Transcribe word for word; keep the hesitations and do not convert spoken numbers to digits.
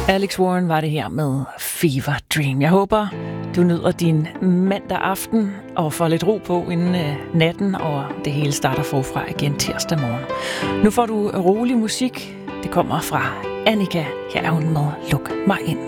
Alex Warren var det her med Fever Dream. Jeg håber, du nyder din mandag aften og får lidt ro på inden øh, natten, og det hele starter forfra igen tirsdag morgen. Nu får du rolig musik. Det kommer fra Annika. Her er hun med Luk mig ind.